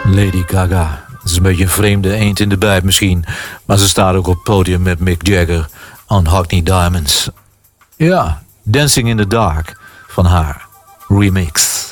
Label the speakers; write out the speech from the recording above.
Speaker 1: Lady Gaga. Het is een beetje een vreemde eend in de bijt misschien. Maar ze staat ook op het podium met Mick Jagger on Hockney Diamonds. Ja, Dancing in the Dark van haar. Remix.